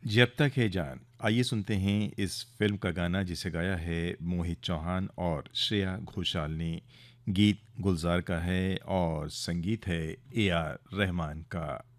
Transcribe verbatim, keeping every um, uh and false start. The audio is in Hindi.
जब तक है जान। आइए सुनते हैं इस फ़िल्म का गाना जिसे गाया है मोहित चौहान और श्रेया घोषाल ने। गीत गुलज़ार का है और संगीत है ए आर रहमान का।